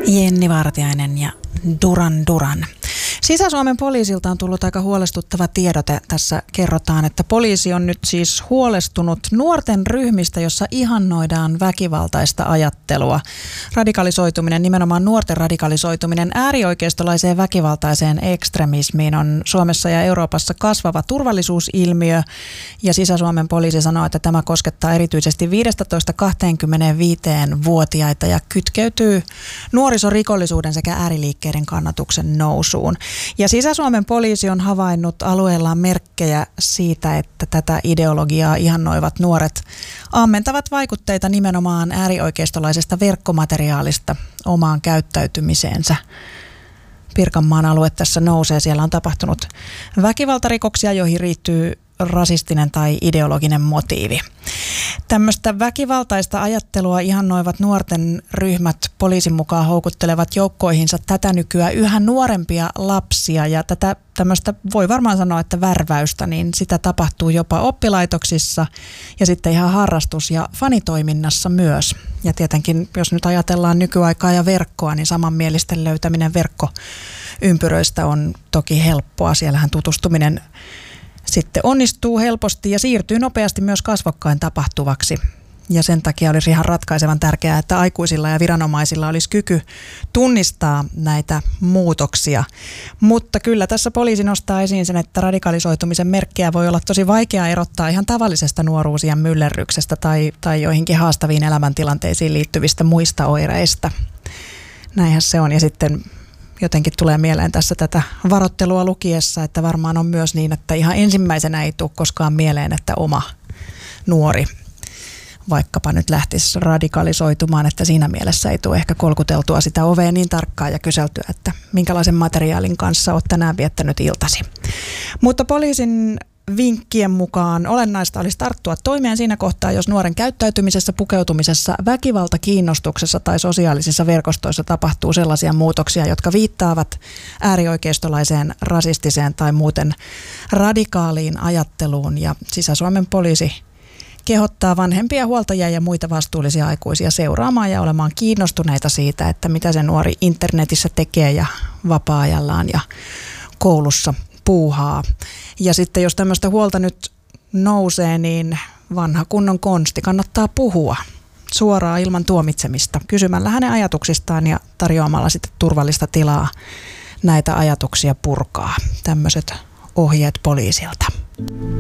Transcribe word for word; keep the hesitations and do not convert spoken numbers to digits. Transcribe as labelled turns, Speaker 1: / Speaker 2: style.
Speaker 1: Jenni Vartiainen ja Duran Duran. Sisä-Suomen poliisilta on tullut aika huolestuttava tiedote. Tässä kerrotaan, että poliisi on nyt siis huolestunut nuorten ryhmistä, jossa ihannoidaan väkivaltaista ajattelua. Radikalisoituminen, nimenomaan nuorten radikalisoituminen äärioikeistolaiseen väkivaltaiseen ekstremismiin on Suomessa ja Euroopassa kasvava turvallisuusilmiö. Ja Sisä-Suomen poliisi sanoo, että tämä koskettaa erityisesti viisitoista kaksikymmentäviisi-vuotiaita ja kytkeytyy nuorisorikollisuuden sekä ääriliikkeiden kannatuksen nousuun. Ja Sisä-Suomen poliisi on havainnut alueellaan merkkejä siitä, että tätä ideologiaa ihannoivat nuoret ammentavat vaikutteita nimenomaan äärioikeistolaisesta verkkomateriaalista omaan käyttäytymiseensä. Pirkanmaan alue tässä nousee. Siellä on tapahtunut väkivaltarikoksia, joihin riittyy rasistinen tai ideologinen motiivi. Tämmöistä väkivaltaista ajattelua ihannoivat nuorten ryhmät poliisin mukaan houkuttelevat joukkoihinsa tätä nykyään yhä nuorempia lapsia, ja tätä tämmöistä voi varmaan sanoa, että värväystä, niin sitä tapahtuu jopa oppilaitoksissa ja sitten ihan harrastus- ja fanitoiminnassa myös. Ja tietenkin, jos nyt ajatellaan nykyaikaa ja verkkoa, niin samanmielisten löytäminen verkkoympyröistä on toki helppoa. Siellähän tutustuminen sitten onnistuu helposti ja siirtyy nopeasti myös kasvokkain tapahtuvaksi. Ja sen takia olisi ihan ratkaisevan tärkeää, että aikuisilla ja viranomaisilla olisi kyky tunnistaa näitä muutoksia. Mutta kyllä tässä poliisi nostaa esiin sen, että radikalisoitumisen merkkejä voi olla tosi vaikea erottaa ihan tavallisesta nuoruusien myllerryksestä tai, tai joihinkin haastaviin elämäntilanteisiin liittyvistä muista oireista. Näinhän se on. Ja sitten jotenkin tulee mieleen tässä tätä varoittelua lukiessa, että varmaan on myös niin, että ihan ensimmäisenä ei tule koskaan mieleen, että oma nuori vaikkapa nyt lähtisi radikalisoitumaan, että siinä mielessä ei tule ehkä kolkuteltua sitä ovea niin tarkkaan ja kyseltyä, että minkälaisen materiaalin kanssa olet tänään viettänyt iltasi. Mutta poliisin vinkkien mukaan olennaista olisi tarttua toimeen siinä kohtaa, jos nuoren käyttäytymisessä, pukeutumisessa, väkivaltakiinnostuksessa tai sosiaalisissa verkostoissa tapahtuu sellaisia muutoksia, jotka viittaavat äärioikeistolaiseen, rasistiseen tai muuten radikaaliin ajatteluun. Ja Sisä-Suomen poliisi kehottaa vanhempia, huoltajia ja muita vastuullisia aikuisia seuraamaan ja olemaan kiinnostuneita siitä, että mitä se nuori internetissä tekee ja vapaa-ajallaan ja koulussa puuhaa. Ja sitten jos tämmöistä huolta nyt nousee, niin vanha kunnon konsti kannattaa puhua suoraan ilman tuomitsemista, kysymällä hänen ajatuksistaan ja tarjoamalla sitten turvallista tilaa näitä ajatuksia purkaa. Tämmöiset ohjeet poliisilta.